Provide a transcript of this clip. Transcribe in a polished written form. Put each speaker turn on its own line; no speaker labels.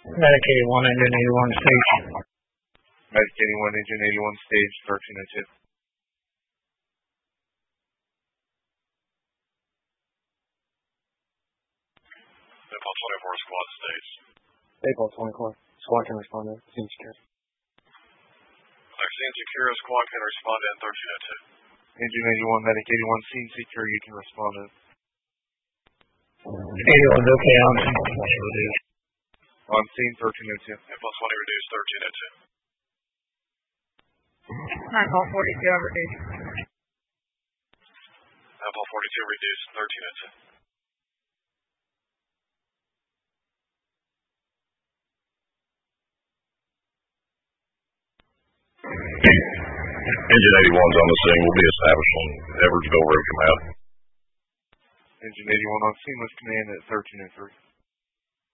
Medic 81, engine 81, stage.
Medic 81, engine 81, stage 1302.
April 24, squad stage.
April 24, squad can respond to scene secure.
Scene secure, squad can respond to 1302.
Engine 81, medic 81, scene secure, you can respond to.
81's okay on scene.
On scene 1302.
April 20 reduced 1302.
9-42 reduced.
Apple 42 reduced 1302.
Engine 81's on the scene. Will be establishing Edwardsville Road command.
Engine 81 on scene with command at 1303.